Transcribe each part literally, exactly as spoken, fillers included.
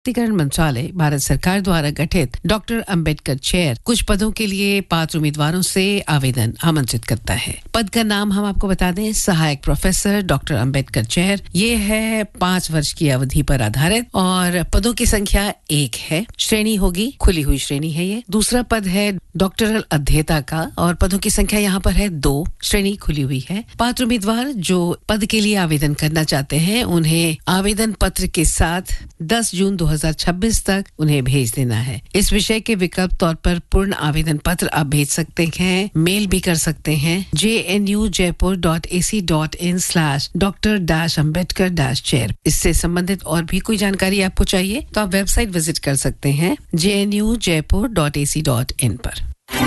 सशक्तिकरण मंत्रालय भारत सरकार द्वारा गठित डॉक्टर अंबेडकर चेयर कुछ पदों के लिए पात्र उम्मीदवारों से आवेदन आमंत्रित करता है। पद का नाम हम आपको बता दें, सहायक प्रोफेसर डॉक्टर अंबेडकर चेयर। ये है पाँच वर्ष की अवधि पर आधारित और पदों की संख्या एक है। श्रेणी होगी खुली हुई श्रेणी है ये। दूसरा पद है डॉक्टरल अध्येता का और पदों की संख्या यहाँ पर है दो। श्रेणी खुली हुई है। पात्र उम्मीदवार जो पद के लिए आवेदन करना चाहते हैं उन्हें आवेदन पत्र के साथ दस जून दो हज़ार छब्बीस तक उन्हें भेज देना है। इस विषय के विकल्प तौर पर पूर्ण आवेदन पत्र आप भेज सकते हैं, मेल भी कर सकते हैं जे N you Jaipur dot A C dot in slash doctor dash Ambedkar dash chair. इससे संबंधित और भी कोई जानकारी आपको चाहिए तो आप वेबसाइट विजिट कर सकते हैं जे N you Jaipur dot A C dot in पर।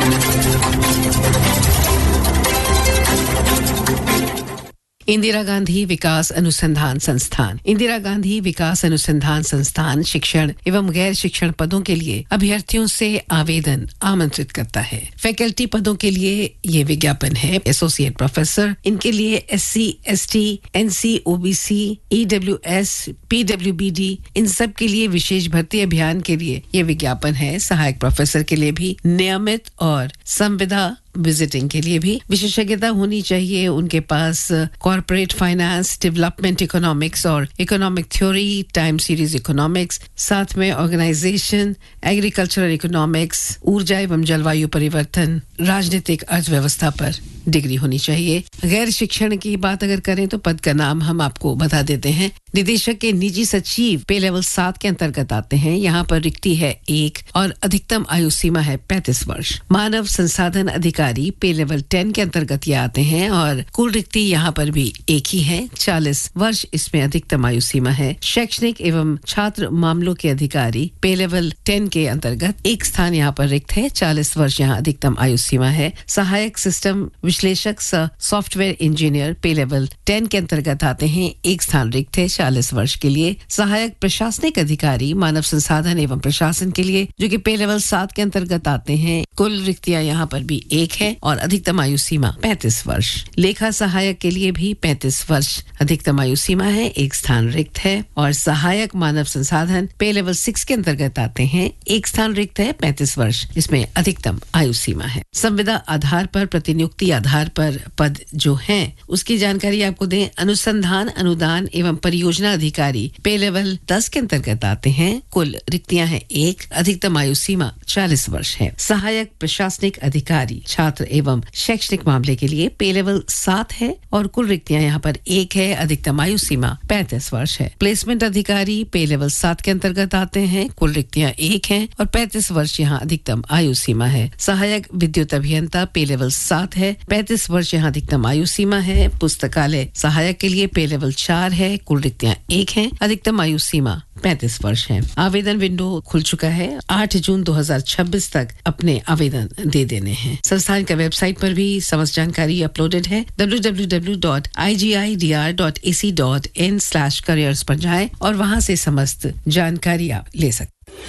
इंदिरा गांधी विकास अनुसंधान संस्थान इंदिरा गांधी विकास अनुसंधान संस्थान शिक्षण एवं गैर शिक्षण पदों के लिए अभ्यर्थियों से आवेदन आमंत्रित करता है। फैकल्टी पदों के लिए ये विज्ञापन है। एसोसिएट प्रोफेसर, इनके लिए SC, ST, NC, OBC, EWS, PWBD, इन सब के लिए विशेष भर्ती अभियान के लिए ये विज्ञापन है। सहायक प्रोफेसर के लिए भी नियमित और संविदा विजिटिंग के लिए भी विशेषज्ञता होनी चाहिए। उनके पास कॉर्पोरेट फाइनेंस, डेवलपमेंट इकोनॉमिक्स और economic theory, time series economics, साथ में ऑर्गेनाइजेशन, एग्रीकल्चरल इकोनॉमिक्स, ऊर्जा एवं जलवायु परिवर्तन, राजनीतिक अर्थव्यवस्था पर डिग्री होनी चाहिए। गैर शिक्षण की बात अगर करें तो पद का नाम हम आपको बता देते हैं। निदेशक के निजी सचिव पे लेवल सात के अंतर्गत आते हैं। यहाँ पर रिक्ति है एक और अधिकतम आयु सीमा है पैंतीस वर्ष। मानव संसाधन अधिकारी पे लेवल टेन के अंतर्गत ये आते हैं और कुल रिक्ति यहाँ पर भी एक ही है, चालीस वर्ष इसमें अधिकतम आयु सीमा है। शैक्षणिक एवं छात्र मामलों के अधिकारी पे लेवल टेन के अंतर्गत एक स्थान यहाँ पर रिक्त है, चालीस वर्ष यहाँ अधिकतम आयु सीमा है। सहायक सिस्टम विश्लेषक सॉफ्टवेयर इंजीनियर पे लेवल टेन के अंतर्गत आते हैं, एक स्थान रिक्त है, चालीस वर्ष के लिए। सहायक प्रशासनिक अधिकारी मानव संसाधन एवं प्रशासन के लिए जो कि पे लेवल सात के अंतर्गत आते हैं, कुल रिक्तियां यहाँ पर भी एक है और अधिकतम आयु सीमा पैंतीस वर्ष। लेखा सहायक के लिए भी पैंतीस वर्ष अधिकतम आयु सीमा है, एक स्थान रिक्त है। और सहायक मानव संसाधन पे लेवल सिक्स के अंतर्गत आते हैं, एक स्थान रिक्त है, पैंतीस वर्ष इसमें अधिकतम आयु सीमा है। संविदा आधार पर प्रतिनियुक्ति आधार पर पद जो हैं उसकी जानकारी आपको दें। अनुसंधान अनुदान एवं परियोजना अधिकारी पे लेवल दस के अंतर्गत आते हैं, कुल रिक्तियां हैं एक, अधिकतम आयु सीमा चालीस वर्ष है। सहायक प्रशासनिक अधिकारी छात्र एवं शैक्षणिक मामले के लिए पे लेवल सात है और कुल रिक्तियां यहाँ पर एक है, अधिकतम आयु सीमा पैंतीस वर्ष है। प्लेसमेंट अधिकारी पे लेवल सात के अंतर्गत आते हैं, कुल रिक्तियां एक है और पैंतीस वर्ष यहाँ अधिकतम आयु सीमा है। सहायक विद्युत अभियंता पे लेवल सात है, पैंतीस वर्ष यहाँ अधिकतम आयु सीमा है। पुस्तकालय सहायक के लिए पे लेवल चार है, कुल रिक्तियां एक है, अधिकतम आयु सीमा पैंतीस वर्ष है। आवेदन विंडो खुल चुका है, आठ जून दो हज़ार छब्बीस तक अपने आवेदन दे देने हैं। संस्थान का वेबसाइट पर भी समस्त जानकारी अपलोडेड है, W W W dot I ji I D R dot A C dot in slash careers पर जाएं और वहां से समस्त जानकारी आप ले सकते।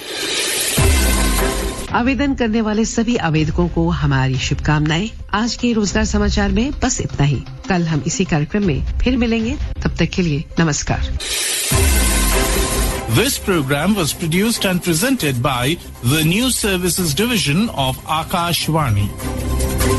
आवेदन करने वाले सभी आवेदकों को हमारी शुभकामनाएं। आज के रोजगार समाचार में बस इतना ही। कल हम इसी कार्यक्रम में फिर मिलेंगे, तब तक के लिए नमस्कार। This program was produced and presented by the News Services Division of Akashvani.